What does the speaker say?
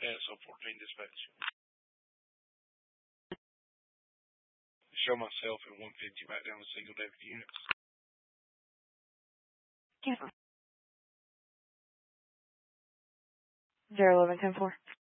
So 14 dispatch. Show myself at 150 back down to single deputy units. Cancel. 01110-4.